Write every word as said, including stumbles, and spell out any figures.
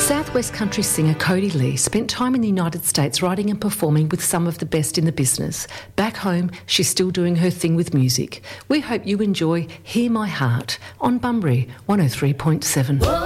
Southwest country singer Cody Lee spent time in the United States writing and performing with some of the best in the business. Back home, she's still doing her thing with music. We hope you enjoy Hear My Heart on Bunbury one oh three point seven.